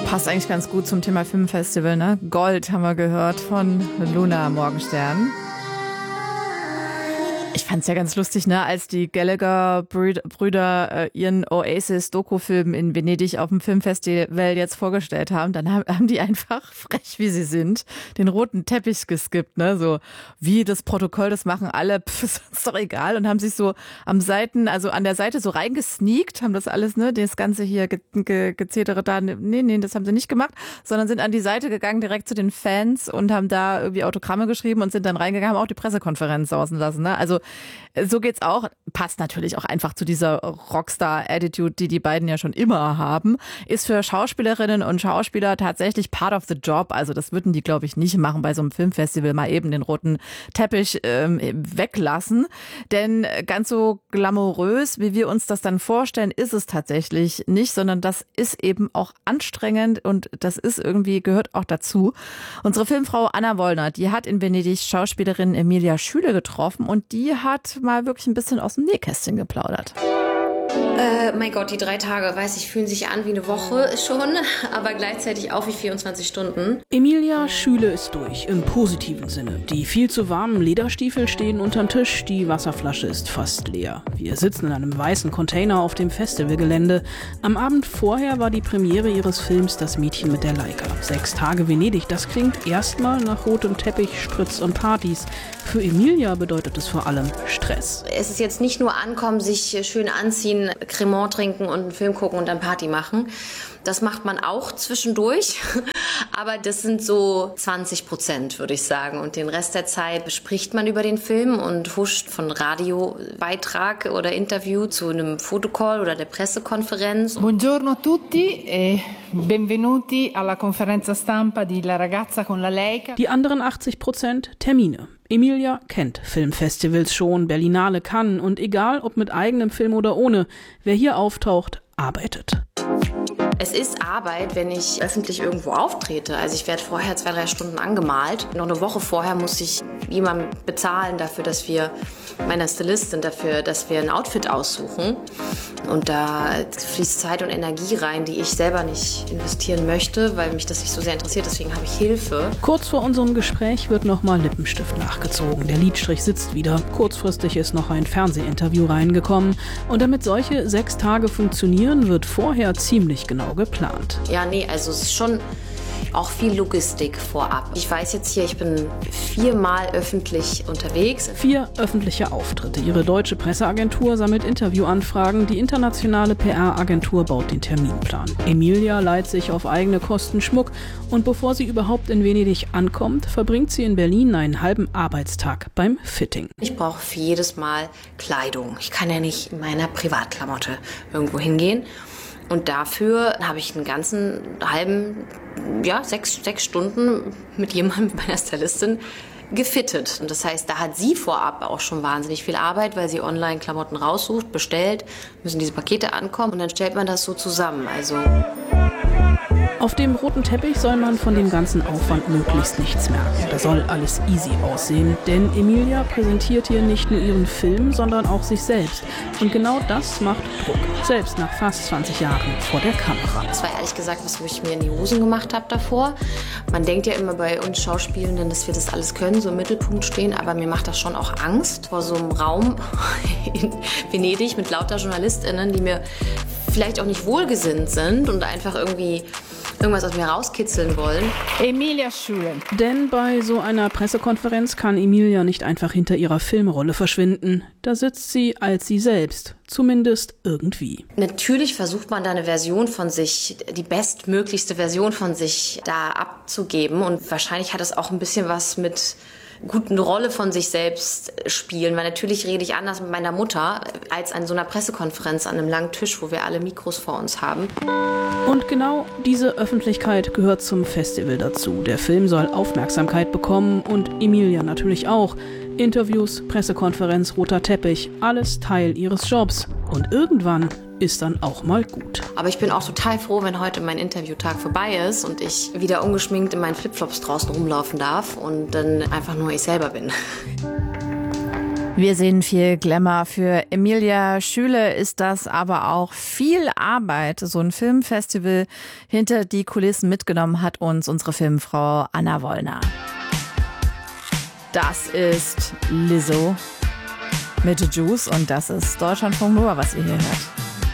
Passt eigentlich ganz gut zum Thema Filmfestival, ne? Gold haben wir gehört von Luna Morgenstern. Ich fand's ja ganz lustig, ne, als die Gallagher-Brüder ihren Oasis-Doku-Film in Venedig auf dem Filmfestival jetzt vorgestellt haben, dann haben die einfach, frech wie sie sind, den roten Teppich geskippt, ne, so wie das Protokoll, das machen alle, ist doch egal, und haben sich so an der Seite so reingesneakt, haben das alles, ne, das Ganze hier gezetere da, nee, das haben sie nicht gemacht, sondern sind an die Seite gegangen, direkt zu den Fans und haben da irgendwie Autogramme geschrieben und sind dann reingegangen, haben auch die Pressekonferenz sausen lassen, ne, also so geht's auch. Passt natürlich auch einfach zu dieser Rockstar-Attitude, die beiden ja schon immer haben. Ist für Schauspielerinnen und Schauspieler tatsächlich part of the job. Also das würden die, glaube ich, nicht machen bei so einem Filmfestival, mal eben den roten Teppich weglassen. Denn ganz so glamourös, wie wir uns das dann vorstellen, ist es tatsächlich nicht, sondern das ist eben auch anstrengend und das ist irgendwie, gehört auch dazu. Unsere Filmfrau Anna Wollner, die hat in Venedig Schauspielerin Emilia Schüle getroffen und die hat mal wirklich ein bisschen aus dem Nähkästchen geplaudert. Mein Gott, die 3 Tage, weiß ich, fühlen sich an wie eine Woche schon, aber gleichzeitig auch wie 24 Stunden. Emilia Schüle ist durch, im positiven Sinne. Die viel zu warmen Lederstiefel stehen unterm Tisch, die Wasserflasche ist fast leer. Wir sitzen in einem weißen Container auf dem Festivalgelände. Am Abend vorher war die Premiere ihres Films Das Mädchen mit der Leica. 6 Tage Venedig, das klingt erstmal nach rotem Teppich, Spritz und Partys. Für Emilia bedeutet es vor allem Stress. Es ist jetzt nicht nur ankommen, sich schön anziehen, Cremant trinken und einen Film gucken und dann Party machen. Das macht man auch zwischendurch, aber das sind so 20%, würde ich sagen. Und den Rest der Zeit spricht man über den Film und huscht von Radiobeitrag oder Interview zu einem Fotocall oder der Pressekonferenz. Buongiorno a tutti e benvenuti alla conferenza stampa di La ragazza con la Leica. Die anderen 80% Termine. Emilia kennt Filmfestivals schon, Berlinale, Cannes und egal ob mit eigenem Film oder ohne, wer hier auftaucht, arbeitet. Es ist Arbeit, wenn ich öffentlich irgendwo auftrete. Also ich werde vorher 2-3 Stunden angemalt. Noch eine Woche vorher muss ich jemandem bezahlen dafür, dass wir, meiner Stylistin, dafür, dass wir ein Outfit aussuchen. Und da fließt Zeit und Energie rein, die ich selber nicht investieren möchte, weil mich das nicht so sehr interessiert. Deswegen habe ich Hilfe. Kurz vor unserem Gespräch wird nochmal Lippenstift nachgezogen. Der Lidstrich sitzt wieder. Kurzfristig ist noch ein Fernsehinterview reingekommen. Und damit solche 6 Tage funktionieren, wird vorher ziemlich genau geplant. Ja, nee, also es ist schon auch viel Logistik vorab. Ich weiß jetzt hier, ich bin 4-mal öffentlich unterwegs. 4 öffentliche Auftritte. Ihre deutsche Presseagentur sammelt Interviewanfragen. Die internationale PR-Agentur baut den Terminplan. Emilia leiht sich auf eigene Kosten Schmuck. Und bevor sie überhaupt in Venedig ankommt, verbringt sie in Berlin einen halben Arbeitstag beim Fitting. Ich brauche für jedes Mal Kleidung. Ich kann ja nicht in meiner Privatklamotte irgendwo hingehen. Und dafür habe ich einen ganzen halben, 6 Stunden mit jemandem, mit meiner Stylistin, gefittet. Und das heißt, da hat sie vorab auch schon wahnsinnig viel Arbeit, weil sie online Klamotten raussucht, bestellt, müssen diese Pakete ankommen und dann stellt man das so zusammen. Also auf dem roten Teppich soll man von dem ganzen Aufwand möglichst nichts merken. Da soll alles easy aussehen, denn Emilia präsentiert hier nicht nur ihren Film, sondern auch sich selbst. Und genau das macht Druck, selbst nach fast 20 Jahren vor der Kamera. Das war ehrlich gesagt was, wo ich mir in die Hosen gemacht habe davor. Man denkt ja immer bei uns Schauspielenden, dass wir das alles können, so im Mittelpunkt stehen, aber mir macht das schon auch Angst vor so einem Raum in Venedig mit lauter JournalistInnen, die mir vielleicht auch nicht wohlgesinnt sind und einfach irgendwie irgendwas aus mir rauskitzeln wollen. Emilia Schüle. Denn bei so einer Pressekonferenz kann Emilia nicht einfach hinter ihrer Filmrolle verschwinden. Da sitzt sie als sie selbst, zumindest irgendwie. Natürlich versucht man da eine Version von sich, die bestmöglichste Version von sich da abzugeben. Und wahrscheinlich hat es auch ein bisschen was mit guten Rolle von sich selbst spielen, weil natürlich rede ich anders mit meiner Mutter als an so einer Pressekonferenz an einem langen Tisch, wo wir alle Mikros vor uns haben. Und genau diese Öffentlichkeit gehört zum Festival dazu. Der Film soll Aufmerksamkeit bekommen und Emilia natürlich auch. Interviews, Pressekonferenz, roter Teppich, alles Teil ihres Jobs. Und irgendwann ist dann auch mal gut. Aber ich bin auch total froh, wenn heute mein Interviewtag vorbei ist und ich wieder ungeschminkt in meinen Flipflops draußen rumlaufen darf und dann einfach nur ich selber bin. Wir sehen viel Glamour. Für Emilia Schüle ist das aber auch viel Arbeit. So ein Filmfestival hinter die Kulissen mitgenommen hat uns unsere Filmfrau Anna Wollner. Das ist Lizzo mit Juice und das ist Deutschlandfunk Nova, was ihr hier hört.